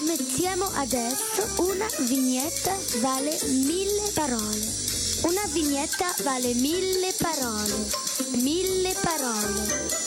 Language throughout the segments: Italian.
Trasmettiamo adesso una vignetta vale 1000 parole. Una vignetta vale 1000 parole. 1000 parole.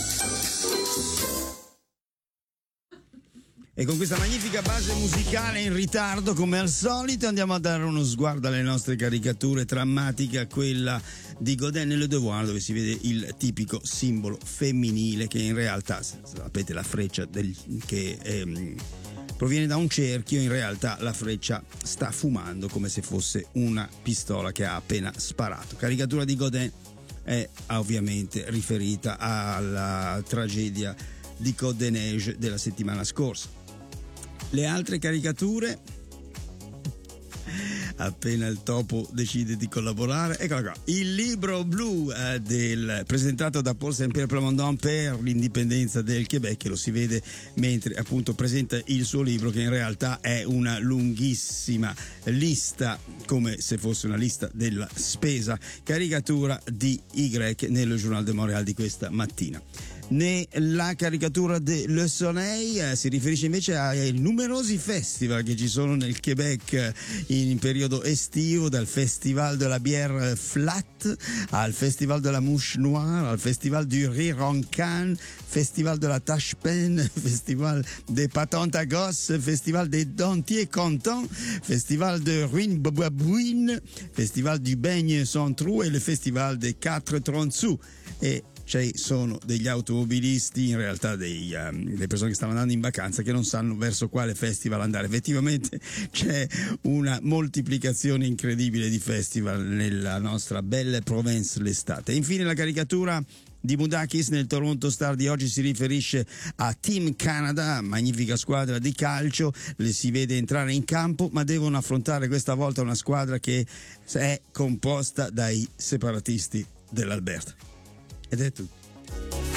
E con questa magnifica base musicale in ritardo, come al solito, andiamo a dare uno sguardo alle nostre caricature, trammatica quella di Godin e Le Devoir, dove si vede il tipico simbolo femminile che in realtà, sapete, la freccia che proviene da un cerchio, in realtà la freccia sta fumando come se fosse una pistola che ha appena sparato. Caricatura di Godin è ovviamente riferita alla tragedia di Côte des Neiges della settimana scorsa. Le altre caricature, appena il topo decide di collaborare, eccola qua, il libro blu presentato da Paul Saint-Pierre Plamondon per l'indipendenza del Quebec, che lo si vede mentre appunto presenta il suo libro, che in realtà è una lunghissima lista, come se fosse una lista della spesa, caricatura di Y nel Journal de Montréal di questa mattina. La caricatura de Le Soleil si riferisce invece ai numerosi festival che ci sono nel Quebec in periodo estivo, dal Festival de la Bière Flat al Festival de la Mouche Noire, al Festival du Rire en Cannes, Festival de la Tache Pen, Festival des Patentes à Gosse, Festival des Dentiers Contents, Festival de Ruine Babouine, Festival du Beigne Sans Trou e il Festival des Quatre Tronsous. E ci sono degli automobilisti, in realtà delle persone che stanno andando in vacanza, che non sanno verso quale festival andare. Effettivamente c'è una moltiplicazione incredibile di festival nella nostra belle Provence l'estate. Infine la caricatura di Moudakis nel Toronto Star di oggi si riferisce a Team Canada, magnifica squadra di calcio, le si vede entrare in campo, ma devono affrontare questa volta una squadra che è composta dai separatisti dell'Alberta. Ed è tutto.